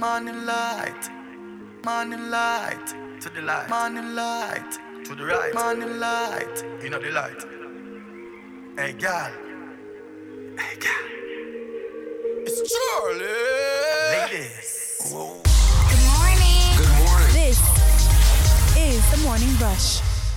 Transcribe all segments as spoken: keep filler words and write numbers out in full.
Morning light, morning light, to the light, morning light, to the right, morning light, you know the light. Hey girl, hey girl, it's Charlie. Ladies, whoa. Good morning. Good morning. This is the Morning Rush.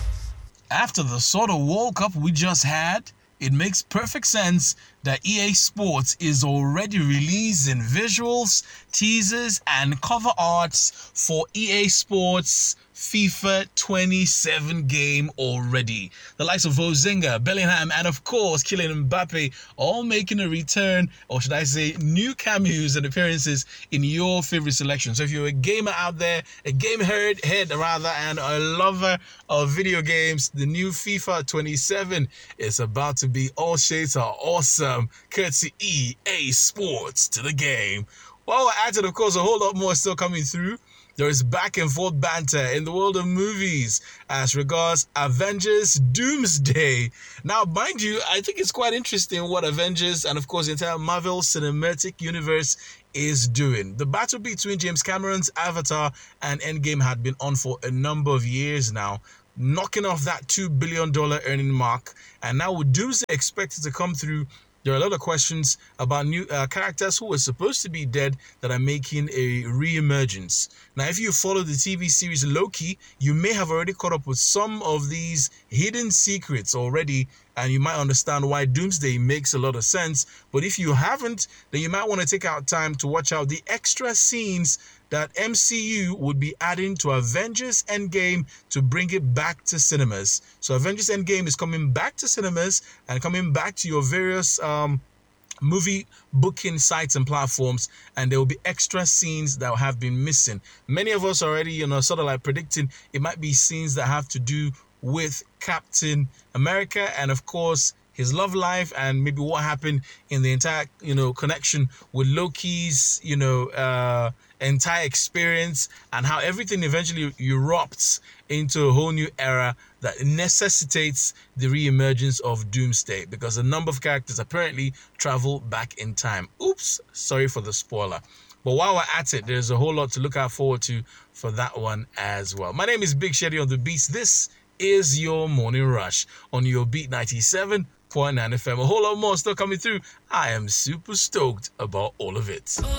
After the sort of World Cup we just had, it makes perfect sense that E A Sports is already releasing visuals, teasers, and cover arts for E A Sports FIFA twenty-seven game already. The likes of Vozinga, Bellingham, and of course Kylian Mbappe all making a return, or should I say new cameos and appearances in your favorite selection. So if you're a gamer out there, a game head, head rather, and a lover of video games, the new FIFA twenty-seven is about to be all shades are awesome, courtesy E A Sports to the game. While we're at it, of course, a whole lot more still coming through. There is back and forth banter in the world of movies as regards Avengers Doomsday. Now, mind you, I think it's quite interesting what Avengers and, of course, the entire Marvel Cinematic Universe is doing. The battle between James Cameron's Avatar and Endgame had been on for a number of years now, knocking off that two billion dollars earning mark. And now with Doomsday expected to come through, there are a lot of questions about new uh, characters who were supposed to be dead that are making a re-emergence. Now, if you follow the T V series Loki, you may have already caught up with some of these hidden secrets already, and you might understand why Doomsday makes a lot of sense. But if you haven't, then you might want to take out time to watch out the extra scenes that M C U would be adding to Avengers Endgame to bring it back to cinemas. So Avengers Endgame is coming back to cinemas and coming back to your various um, movie booking sites and platforms, and there will be extra scenes that have been missing. Many of us already, you know, sort of like predicting it might be scenes that have to do with Captain America and, of course, his love life, and maybe what happened in the entire, you know, connection with Loki's, you know, uh, entire experience, and how everything eventually erupts into a whole new era that necessitates the re-emergence of Doomsday, because a number of characters apparently travel back in time. Oops, sorry for the spoiler. But while we're at it, there's a whole lot to look out forward to for that one as well. My name is Big Shady on the Beats. This is your Morning Rush on your Beat ninety-seven point nine F M. A whole lot more still coming through. I am super stoked about all of it.